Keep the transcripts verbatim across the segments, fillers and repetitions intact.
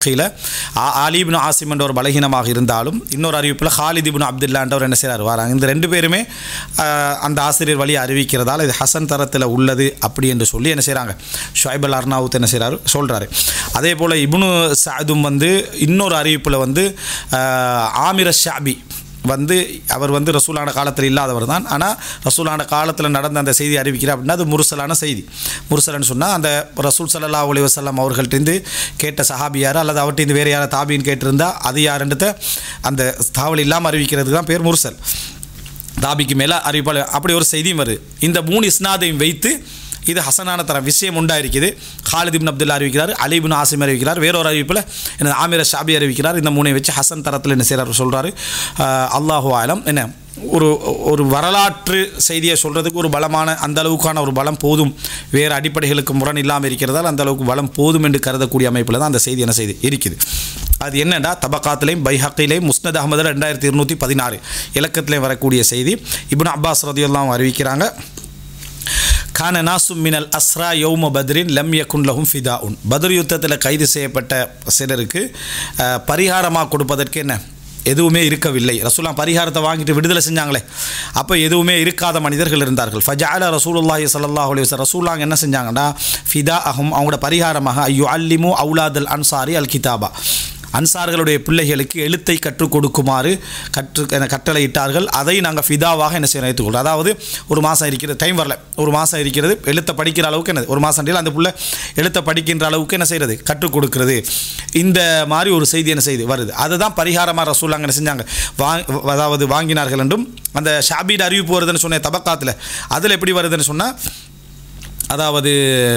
கீழே அலி இப்னு ஆசிம் என்ற ஒரு பலகீனமாக இருந்தாலும் இன்னொரு அறிவிப்பில் ஹாலித் இப்னு அப்துல்லா என்றவர் என்ன செய்கிறார் வராங்க. இந்த ரெண்டு பேருமே அந்த ஆசிரியர் வழியை அறிவிக்கிறதால இது ஹசன் தரத்தில் உள்ளது அப்படி என்று சொல்லி என்ன செய்கிறாங்க ஷுஐப் அல் அர்னாவுத் என்ன செய்கிறாரு சொல்கிறாரு. அதே போல் இப்னு சஅதும் வந்து இன்னொரு அறிவிப்பில் வந்து ஆமிர் ஷாபி வந்து அவர் வந்து ரசூலான காலத்தில் இல்லாதவர் தான். ஆனால் ரசூலான காலத்தில் நடந்த அந்த செய்தி அறிவிக்கிறார் அப்படின்னா அது முர்சலான செய்தி. முர்சலன்னு சொன்னால் அந்த ரசூல் ஸல்லல்லாஹு அலைஹி வஸல்லம் அவர்கள்ட்டேருந்து கேட்ட சஹாபியார் அல்லது அவர்கிட்ட வேறு யாரை தாபின்னு கேட்டிருந்தா அது யாருன்றத அந்த தாவல் இல்லாமல் அறிவிக்கிறதுக்கு தான் பேர் முர்சல். தாபிக்கு மேலே அறிவிப்பால் அப்படி ஒரு செய்தியும் வருது. இந்த மூணு இஸ்னாதையும் வைத்து இது ஹசனான தர விஷயம் உண்டாயிருக்குது. ஹாலித் இப்னு அப்துல்லா அறிவிக்கிறார், அலி இப்னு ஆசிம் அறிவிக்கிறார், வேறொரு அறிவிப்பில் என்ன ஆமிர ஷாபி அறிவிக்கிறார். இந்த மூணை வச்சு ஹசன் தரத்தில் என்ன செய்கிறார் சொல்கிறாரு. அல்லாஹு ஆலம் என்ன ஒரு ஒரு வரலாற்று செய்தியை சொல்கிறதுக்கு ஒரு பலமான அந்த அளவுக்கான ஒரு பலம் போதும், வேறு அடிப்படைகளுக்கு முரண் இல்லாமல் இருக்கிறதால் அந்த அளவுக்கு பலம் போதும் என்று கருதக்கூடிய அமைப்பில் தான் அந்த செய்தி என்ன செய்தி இருக்குது. அது என்னென்னா தபக்காத்திலையும் பைஹக்கிலையும் முஸ்னத் அஹமதில் ரெண்டாயிரத்தி இருநூற்றி பதினாறு இலக்கத்திலையும் வரக்கூடிய செய்தி. இப்னு அப்பாஸ் ரதியல்லாஹு அறிவிக்கிறாங்க, கான நாசும் மினல் அஸ்ரா யௌம பத்ரின் லம் யகுன் லஹும் ஃபிதாஉன். பத்ர் யுத்தத்தில் கைது செய்யப்பட்ட சிலருக்கு பரிகாரமாக கொடுப்பதற்கு என்ன எதுவுமே இருக்கவில்லை. ரசூலுல்லாஹ் பரிகாரத்தை வாங்கிட்டு விடுதலை செஞ்சாங்களே, அப்போ எதுவுமே இருக்காத மனிதர்கள் இருந்தார்கள். ஃபஜஅல ரசூலுல்லாஹி ஸல்லல்லாஹு அலைஹி வஸல்லம் ரசூலுல்லாஹ் என்ன செஞ்சாங்கன்னா ஃபிதா அஹும் அவங்களோட பரிகாரமாக ஐயு அல்லிமு அவுலாதல் அன்சாரி அல் கிதாபா அன்சார்களுடைய பிள்ளைகளுக்கு எழுத்தை கற்றுக் கொடுக்குமாறு கற்று கட்டளையிட்டார்கள். அதை நாங்கள் ஃபிதாவாக என்ன செய்ய வைத்துக்கொள்கிறோம். அதாவது ஒரு மாதம் இருக்கிறது, டைம் வரல, ஒரு மாதம் இருக்கிறது, எழுத்தை படிக்கிற அளவுக்கு என்ன ஒரு மாதம் அந்த பிள்ளை எழுத்தை படிக்கின்ற அளவுக்கு என்ன செய்கிறது கற்றுக் கொடுக்கிறது. இந்த மாதிரி ஒரு செய்தி என்ன செய்து வருது. அதுதான் பரிகாரமாக ரசூலுல்லாஹ் என்ன செஞ்சாங்க வா அதாவது வாங்கினார்கள் என்றும் அந்த ஷாபீட் அறிவிப்பு வருதுன்னு சொன்ன தபக்காத்தில் அதில் எப்படி வருதுன்னு சொன்னால் அதாவது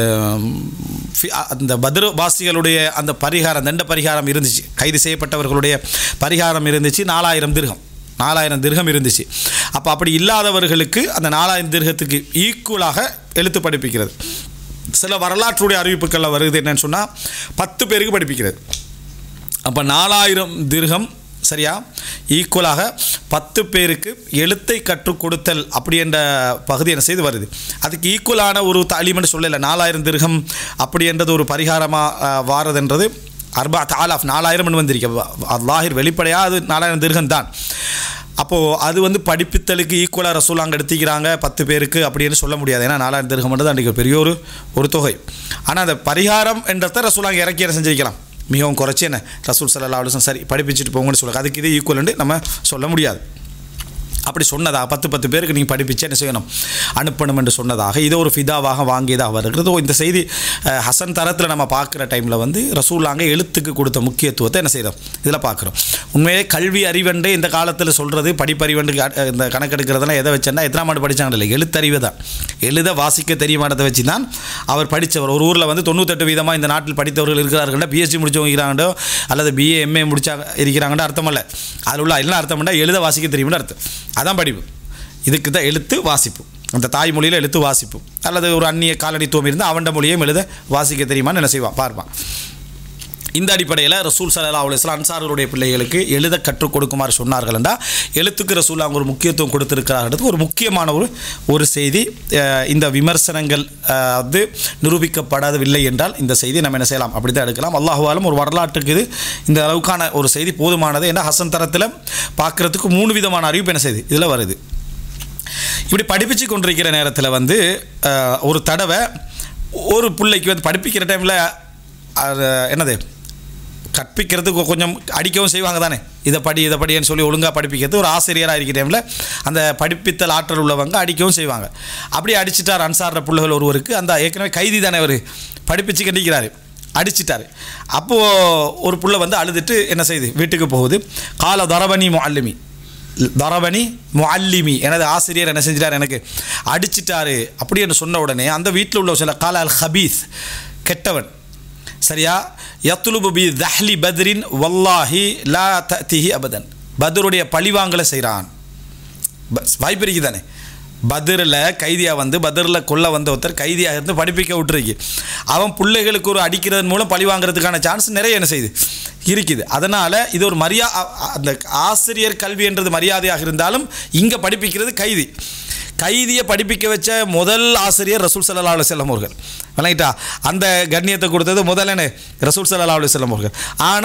அந்த பத்ர் வாசிகளுடைய அந்த பரிகாரம் தண்ட பரிகாரம் இருந்துச்சு, கைது செய்யப்பட்டவர்களுடைய பரிகாரம் இருந்துச்சு, நாலாயிரம் திர்ஹம் நாலாயிரம் திர்ஹம் இருந்துச்சு. அப்போ அப்படி இல்லாதவர்களுக்கு அந்த நாலாயிரம் திர்ஹத்துக்கு ஈக்குவலாக எழுத்து படிப்பிக்கிறது. சில வரலாற்றுடைய அறிவிப்புகளில் வருது என்னன்னு சொன்னால் பத்து பேருக்கு படிப்பிக்கிறது. அப்போ நாலாயிரம் திர்ஹம் சரியா ஈக்குவலாக பத்து பேருக்கு எழுத்தை கற்றுக் கொடுத்தல் அப்படி என்ற பகுதி என்ன செய்து வருது. அதுக்கு ஈக்குவலான ஒரு தாலீம்னு சொல்லலை, நாலாயிரம் திர்ஹம் அப்படி என்றது ஒரு பரிகாரமாக வாரதுன்றது அர்பா தாலாஃப் நாலாயிரம் வந்திருக்க அல்லாஹிர் வெளிப்படையாக அது நாலாயிரம் திர்ஹம் தான். அப்போது அது வந்து படிப்பித்தலுக்கு ஈக்குவலாக ரசூல் அங்கே எடுத்துக்கிறாங்க பத்து பேருக்கு அப்படின்னு சொல்ல முடியாது. ஏன்னா நாலாயிரம் திர்ஹம்ன்றது அன்றைக்கு பெரிய ஒரு ஒரு தொகை. ஆனால் அந்த பரிகாரம் என்றதை ரசூல் அங்கே இறக்கி என்ன செஞ்சுக்கலாம் மிகவும் குறைச்சி என்ன ரசூல் ஸல்லல்லாஹு அலைஹி வஸல்லம் சரி படிப்பிச்சுட்டு போங்கன்னு சொல்லுங்கள். அதுக்கு இது ஈக்குவல்னு நம்ம சொல்ல முடியாது. அப்படி சொன்னதா பத்து பத்து பேருக்கு நீங்கள் படிப்பிச்சு என்ன செய்யணும் அனுப்பணும் என்று சொன்னதாக இதை ஒரு ஃபிதாவாக வாங்கியதாக வருகிறது. இந்த செய்தி ஹசன் தரத்தில் நம்ம பார்க்குற டைமில் வந்து ரசூலுல்லாஹ் எழுத்துக்கு கொடுத்த முக்கியத்துவத்தை என்ன செய்கிறோம் இதில் பார்க்குறோம். உண்மையே கல்வி அறிவண்டு இந்த காலத்தில் சொல்கிறது படிப்பறிவண்டு இந்த கணக்கெடுக்கிறதெல்லாம் எதை வச்சேன்னா எத்தனாம் ஆண்டு படித்தாங்க இல்லை எழுத்தறிவு தான், எழுத வாசிக்க தெரியுமானதை வச்சு தான் அவர் படித்தவர். ஒரு ஊரில் வந்து தொண்ணூத்தெட்டு வீதமாக இந்த நாட்டில் படித்தவர்கள் இருக்கிறார்கள், பிஹெச்டி முடிச்சவங்க இருக்கிறாங்களோ அல்லது பிஏ எம்ஏ முடிச்சா இருக்கிறாங்கன்னு அர்த்தம் இல்லை. அதில் உள்ள என்ன அர்த்தம் பண்ணால் எழுத வாசிக்க தெரியும்னு அர்த்தம். அதான் படிப்பு. இதுக்கு தான் எழுத்து வாசிப்பு, அந்த தாய்மொழியில் எழுத்து வாசிப்பு. அல்லது ஒரு அந்நிய காலனித்துவம் இருந்தால் அவண்ட மொழியும் எழுத வாசிக்க தெரியுமான்னு என்ன செய்வான் பார்ப்பான். இந்த அடிப்படையில் ரசூல் ஸல்லல்லாஹு அலைஹி வஸல்லம் அன்சாருடைய பிள்ளைகளுக்கு எழுத கற்றுக் கொடுக்குமாறு சொன்னார்கள் என்றால் எழுத்துக்கு ரசூல் அவங்க ஒரு முக்கியத்துவம் கொடுத்திருக்கிறார்கள். ஒரு முக்கியமான ஒரு ஒரு செய்தி. இந்த விமர்சனங்கள் வந்து நிரூபிக்கப்படவில்லை என்றால் இந்த செய்தி நம்ம என்ன செய்யலாம் அப்படி தான் எடுக்கலாம். அல்லாஹு ஆலம் ஒரு வரலாற்றுக்கு இது இந்த அளவுக்கான ஒரு செய்தி போதுமானது. ஏன்னா ஹசன் தரத்தில் பார்க்குறதுக்கு மூணு விதமான அறிவிப்பு என்ன செய்யுது இதில் வருது. இப்படி படிப்பிச்சு கொண்டிருக்கிற நேரத்தில் வந்து ஒரு தடவை ஒரு பிள்ளைக்கு வந்து படிப்பிக்கிற டைமில் என்னது கற்பிக்கிறதுக்கு கொஞ்சம் அடிக்கவும் செய்வாங்க தானே, இதை படி இதை படின்னு சொல்லி ஒழுங்காக படிப்பிக்கிறது ஒரு ஆசிரியராக இருக்கிற டைமில் அந்த படிப்பித்தல் ஆற்றல் உள்ளவங்க அடிக்கவும் செய்வாங்க. அப்படி அடிச்சிட்டார் அன்சார பிள்ளைகள் ஒருவருக்கு. அந்த ஏற்கனவே கைதி தானே அவர் படிப்பிச்சு கண்டிக்கிறாரு, அடிச்சிட்டார். அப்போது ஒரு பிள்ளை வந்து அழுதுட்டு என்ன செய்யுது வீட்டுக்கு போகுது. கால தரபனி முஅல்லிமி தரபனி முஅல்லிமி எனது ஆசிரியர் என்ன செஞ்சிட்டார் எனக்கு அடிச்சிட்டாரு அப்படி என்று சொன்ன உடனே அந்த வீட்டில் உள்ள சில கால அல் ஹபீஸ் கெட்டவன் சரியா யத்லுபு பி தஹ்லி பத்ரின் வல்லாஹி லா தஅதிஹி அபதன் பத்ருடைய பழிவாங்கலை செய்கிறான். வாய்ப்பு இருக்குது தானே, பத்ரில் கைதியாக வந்து பத்ரில் கொல்ல வந்த ஒருத்தர் கைதியாக இருந்து படிப்பிக்க விட்டுருக்கு. அவன் பிள்ளைகளுக்கு ஒரு அடிக்கிறதன் மூலம் பழி வாங்கிறதுக்கான சான்ஸ் நிறைய என்ன செய்யுது இருக்குது. அதனால் இது ஒரு மரியா அந்த ஆசிரியர் கல்வி என்றது மரியாதையாக இருந்தாலும் இங்கே படிப்பிக்கிறது கைதி. கைதியை படிப்பிக்க வச்ச முதல் ஆசிரியர் ரசூல் ஸல்லல்லாஹு அலைஹி வஸல்லம் அவர்கள். விளங்கிட்டா? அந்த கண்ணியத்தை கொடுத்தது முதல் என்ன ரசூல் ஸல்லல்லாஹு அலைஹி வஸல்லம் அவர்கள். ஆனால்